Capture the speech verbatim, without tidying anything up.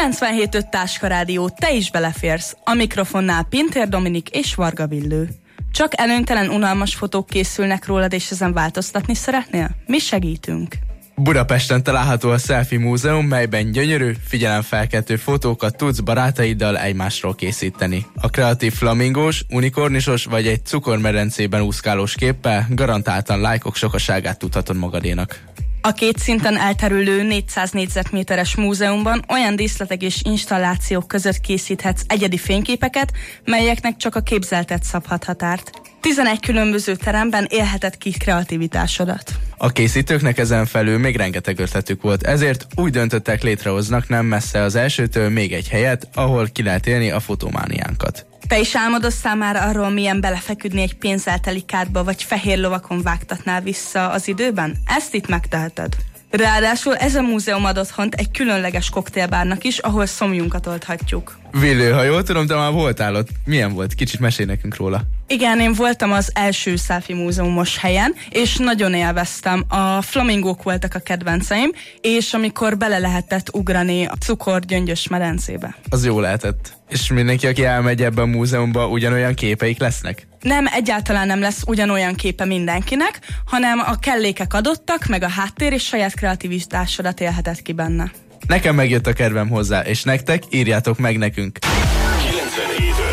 kilencvenhét öt Táska Rádió, te is beleférsz. A mikrofonnál Pintér Dominik és Varga Villő. Csak előnytelen, unalmas fotók készülnek rólad, és ezen változtatni szeretnél? Mi segítünk. Budapesten található a Selfie Múzeum, melyben gyönyörű, figyelemfelkeltő fotókat tudsz barátaiddal egymásról készíteni. A kreatív flamingós, unikornisos vagy egy cukormedencében úszkálós képpel garantáltan lájkok sokaságát tudhatod magadénak. A két szinten elterülő négyszáz négyzetméteres múzeumban olyan díszletek és installációk között készíthetsz egyedi fényképeket, melyeknek csak a képzelted szabhat határt. tizenegy különböző teremben élheted ki kreativitásodat. A készítőknek ezen felül még rengeteg ötletük volt, ezért úgy döntöttek, létrehoznak nem messze az elsőtől még egy helyet, ahol ki lehet élni a fotomániánkat. Te is álmodoztál már arról, milyen belefeküdni egy pénzelteli kádba, vagy fehér lovakon vágtatnál vissza az időben? Ezt itt megteheted. Ráadásul ez a múzeum ad otthont egy különleges koktélbárnak is, ahol szomjunkat oldhatjuk. Villő, ha jól tudom, te már voltál ott. Milyen volt? Kicsit mesélj nekünk róla. Igen, én voltam az első selfie múzeumos helyen, és nagyon élveztem. A flamingók voltak a kedvenceim, és amikor bele lehetett ugrani a cukorgyöngyös medencébe. Az jó lehetett. És mindenki, aki elmegy ebbe a múzeumba, ugyanolyan képeik lesznek? Nem, egyáltalán nem lesz ugyanolyan képe mindenkinek, hanem a kellékek adottak, meg a háttér, és saját kreativitásodat élheted ki benne. Nekem megjött a kedvem hozzá, és nektek írjátok meg nekünk. kilencvenhét